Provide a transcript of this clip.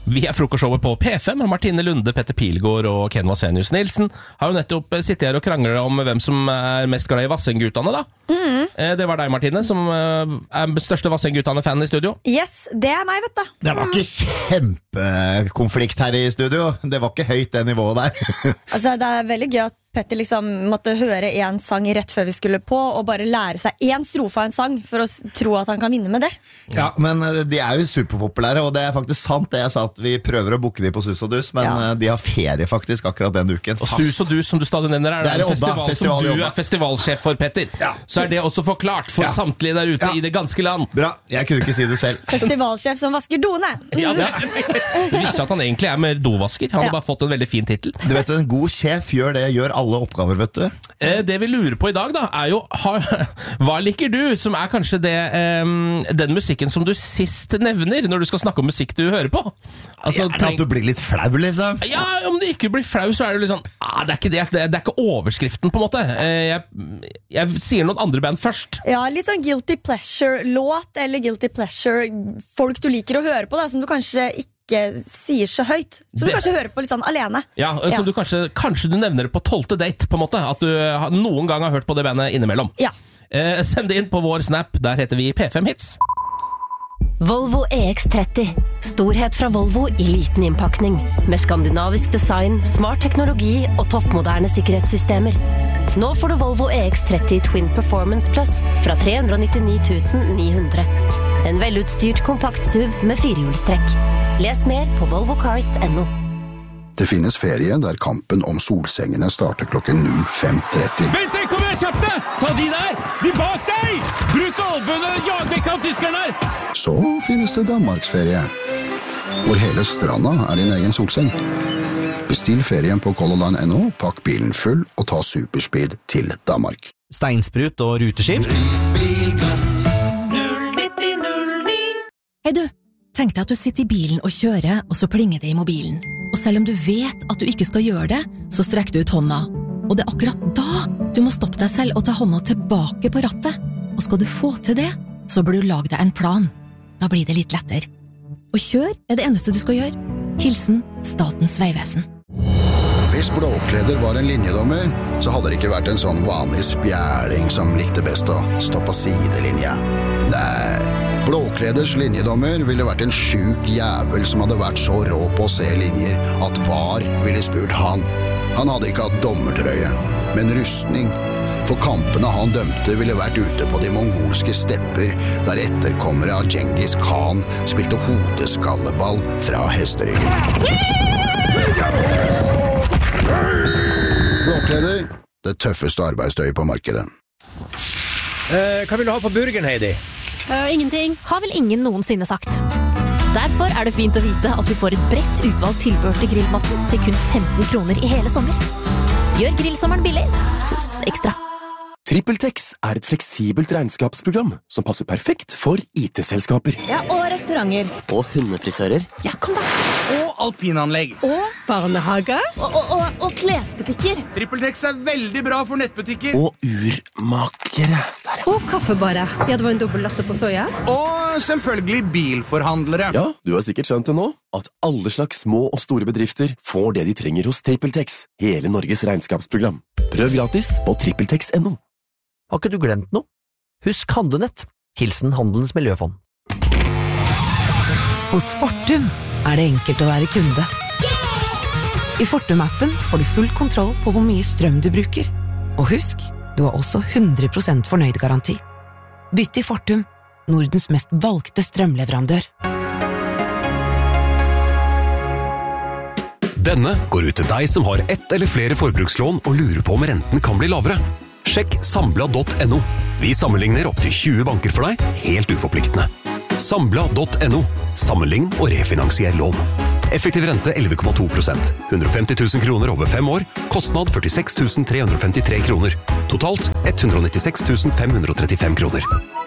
Vi frokostshowet på P5. Martine Lunde, Petter Pilgaard og Ken Vasenius Nilsen har jo nettopp sittet her og kranglet om hvem som mest glad i Vassendgutane da. Det var deg, Martine, som største Vassendgutane-fan i studio. Yes, det meg, vet du. Det var ikke kjempekonflikt her i studio. Det var ikke høyt det nivået der. Altså, det veldig gøy at Petter liksom måtte høre en sang rett før vi skulle på, og bare lære seg en strofe av en sang for å tro at han kan vinne med det. Ja, men de jo superpopulære, og det faktisk sant det jeg sa, at vi prøver å booke de på Sus og Dus, men de har ferie faktisk akkurat den uken. Og Sus og Dus, som du stadig nevner, det en festival som du festivalsjef for, Petter. Ja. Så det også forklart for samtlige der ute i det ganske land. Bra, jeg kunne ikke si det selv. Festivalsjef som vasker doene. Ja, det viser at han egentlig mer dovasker. Han har bare fått en veldig fin titel. Du vet, en god sjef gjør alle oppgaver, vet du. Det vi lurer på i dag da, jo hva liker du, som kanskje den musikken som du sist nevner når du skal snakke om musikk du hører på? Altså, at du blir litt flau, liksom? Ja, om du ikke blir flau, så det litt sånn det ikke det, det ikke overskriften på en måte. Jeg sier noen andre band først. Ja, litt sånn guilty pleasure-låt eller guilty pleasure-folk du liker å høre på da, som du kanskje ikke sier så høyt, som du kanskje hører på litt sånn alene. Ja, så du kanskje du nevner det på 12. date på en måte, at du noen gang har hørt på det bandet innimellom. Ja. Send det inn på vår Snap, der heter vi P5 Hits. Volvo EX30. Storhet fra Volvo i liten innpakning, med skandinavisk design, smart teknologi og toppmoderne sikkerhetssystemer. Nå får du Volvo EX30 Twin Performance Plus fra 399 900. En velutstyrt kompakt SUV med firehjulstrekk. Les mer på volvocars.no. Det finnes ferie der kampen om solsengene starter klokken 05:30. Vent, kom igjen, kjapt deg! Ta de der! De bak deg! Bruk albøene og jag vekk av tyskerne her! Så finnes det Danmarksferie, hvor hele stranda din egen solseng. Bestill ferien på colorline.no, pakk bilen full og ta superspeed til Danmark. Steinsprut og ruteskift. Prisbilglass. Hei du, tenk deg at du sitter i bilen og kjører, og så plinger det i mobilen. Og selv om du vet at du ikke skal gjøre det, så strekker du ut hånda. Og det akkurat da du må stoppe deg selv og ta hånda tilbake på rattet. Og skal du få til det, så bør du lage deg en plan. Da blir det litt lettere. Og kjør det eneste du skal gjøre. Hilsen Statens Vegvesen. Hvis Blåkleder var en linjedommer, så hadde det ikke vært en sånn vanlig spjæling som likte best å stå på sidelinja. Nei, Blåkleders linjedommer ville vært en sjuk jævel som hadde vært så rå på å se linjer at VAR ville spurt han. Han hadde ikke hatt dommertrøye, men rustning. For kampene han dømte ville vært ute på de mongolske stepper, der etterkommere av Genghis Khan spilte hodeskalleball fra hesteryggen. Blåkleder, det tøffeste arbeidstøyet på markedet. Hva vil du ha på burgeren, Heidi? Ingenting. Har vel ingen noensinne sagt. Derfor det fint å vite at du får et bredt utvalgt tilbehør til grillmatten til kun 15 kroner i hele sommer. Gjør grillsommeren billig hos Ekstra. TrippelTex et fleksibelt regnskapsprogram som passer perfekt for IT-selskaper. Ja, og restauranter. Og hundefrisører. Ja, kom da. Og alpinanlegg. Og barnehager. Og klesbutikker. TrippelTex veldig bra for nettbutikker. Og urmakere. Og kaffebarer. Ja, det var en dobbelt latte på soja. Og selvfølgelig bilforhandlere. Ja, du har sikkert skjønt det nå, at alle slags små og store bedrifter får det de trenger hos TrippelTex. Hele Norges regnskapsprogram. Prøv gratis på trippeltex.no. Har ikke du glemt noe? Husk Handlenett. Hilsen Handelens Miljøfond. Hos Fortum det enkelt å være kunde. I Fortum-appen får du full kontroll på hvor mye strøm du bruker. Og husk, du har også 100% fornøyd-garanti. Bytt til Fortum, Nordens mest valgte strømleverandør. Denne går ut til deg som har ett eller flere forbrukslån og lurer på om renten kan bli lavere. Sjekk Sambla.no. Vi sammenligner opp til 20 banker for deg, helt uforpliktende. Sambla.no. Sammenlign og refinansier lån. Effektiv rente 11,2%. 150 000 kroner over 5 år. Kostnad 46 353 kroner. Totalt 196 535 kroner.